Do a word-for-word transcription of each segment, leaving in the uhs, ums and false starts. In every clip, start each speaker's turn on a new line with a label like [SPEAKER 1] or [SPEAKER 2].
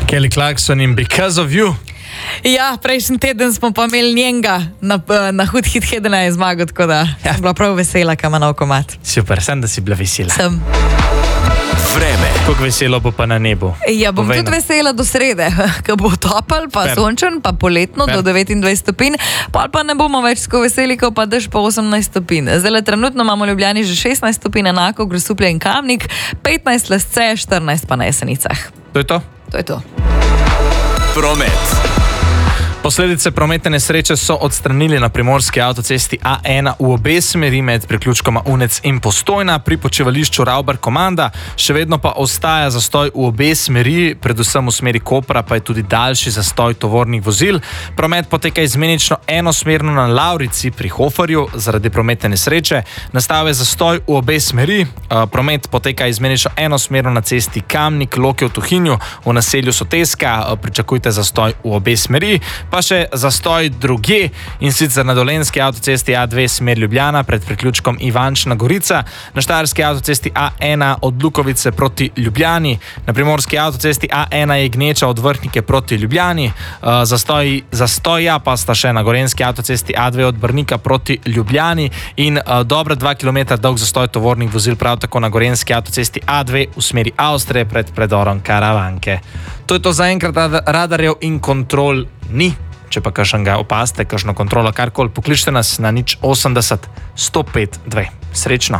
[SPEAKER 1] Kelly Clarkson in Because of You.
[SPEAKER 2] Ja, prejšnji teden smo pa imeli njenega na, na hud hit Hedena je zmagal, tako da ja. Sem bila prav vesela, kam ima nov komad.
[SPEAKER 1] Super, sem da si bila vesela.
[SPEAKER 2] Sem.
[SPEAKER 3] Vreme.
[SPEAKER 1] Kako veselo bo pa na nebu?
[SPEAKER 2] Ja, bom
[SPEAKER 1] Povej
[SPEAKER 2] tudi
[SPEAKER 1] nam.
[SPEAKER 2] vesela do srede, ko bo topel, pa
[SPEAKER 1] Fer.
[SPEAKER 2] sončen, pa poletno
[SPEAKER 1] Fer.
[SPEAKER 2] do devetindvajset stopinj, pa pa ne bomo več tako veseli, ko pa dež po osemnajst stopinj. Zdaj trenutno imamo v Ljubljani že šestnajst stopinj, enako Grosuplje in Kamnik, petnajst Lesce, štirinajst pa na Jesenicah.
[SPEAKER 1] To je to?
[SPEAKER 2] To je to.
[SPEAKER 3] Promet.
[SPEAKER 1] Posledice prometne nesreče so odstranili na primorski avtocesti A ena v obe smeri med priključkoma Unec in Postojna pri počivališču Ravbar-Komanda. Še vedno pa ostaja zastoj v obe smeri, predvsem v smeri Kopra pa je tudi daljši zastoj tovornih vozil. Promet poteka izmenično enosmerno na Lavrici pri Hoferju zaradi prometne nesreče. Nastal je zastoj v obe smeri. Promet poteka izmenično enosmerno na cesti Kamnik-Loke v Tuhinju v naselju Soteska. Pričakujte zastoj v obe smeri. Pa še zastoj drugje, in sicer na dolenjski avtocesti A dve smer Ljubljana pred priključkom Ivančna Gorica, na štajerski avtocesti A ena od Lukovice proti Ljubljani, na primorski avtocesti A ena je gneča od Vrhnike proti Ljubljani, zastoj, zastoja pa sta še na gorenjski avtocesti A dve od Brnika proti Ljubljani in dobra dva kilometra dolg zastoj tovornih vozil prav tako na gorenjski avtocesti A dve v smeri Avstrije pred predorom Karavanke. To je to za enkrat, radarjev in kontrol ni. Če pa kakšnega opazite, kakšno kontrolo, karkoli, pokličite nas na nič osemdeset sto pet dve. Srečno!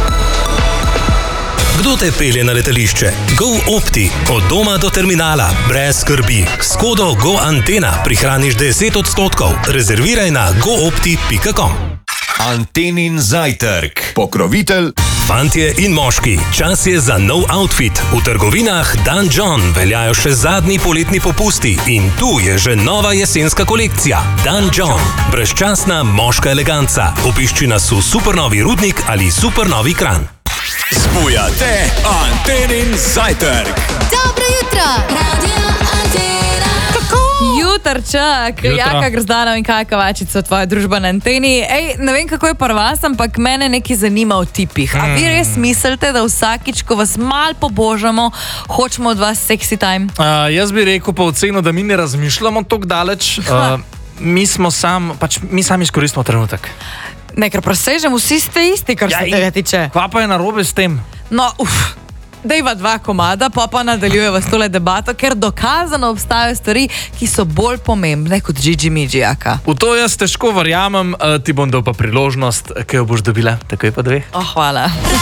[SPEAKER 4] Kdo te pelje na letališče? GoOpti. Od doma do terminala. Brez skrbi. S kodo GoAntena prihraniš deset odstotkov. Rezerviraj na goopti pika com.
[SPEAKER 3] Antenin zajtrk. Pokrovitelj.
[SPEAKER 4] Fantje in moški, čas je za nov outfit. V trgovinah Dan John veljajo še zadnji poletni popusti in tu je že nova jesenska kolekcija. Dan John. Brezčasna moška eleganca. Obišči nas v Supernovi Rudnik ali Supernovi Kranj.
[SPEAKER 3] Zbujate Antenin zajtrk.
[SPEAKER 5] Dobro jutro, Radio Antena.
[SPEAKER 2] Jutrčak,
[SPEAKER 1] Jutro.
[SPEAKER 2] Jaka Grozdanov in Kaja Kovačica, tvoja družba na Anteni. Ej, ne vem, kako je pri vas, ampak mene nekaj zanima o tipih. A vi res mislite, da vsakič, ko vas mal pobožamo, hočemo od vas sexy time?
[SPEAKER 1] Uh, jaz bi rekel po ocenu, da mi ne razmišljamo tako daleč. Uh, mi smo sam, pač mi sami izkoristimo trenutek.
[SPEAKER 2] Nekaj presežem, vsi ste isti, kar se tega tiče.
[SPEAKER 1] Kva pa je narobe s tem?
[SPEAKER 2] No, uf. Dejva dva komada, pa pa nadaljujeva s tole debato, ker dokazano obstajajo stvari, ki so bolj pomembne kot Gigi Midžijaka.
[SPEAKER 1] V to jaz težko verjamem, uh, ti bom dal pa priložnost, ki jo boš dobila, takoj pa dveh.
[SPEAKER 2] Oh, hvala.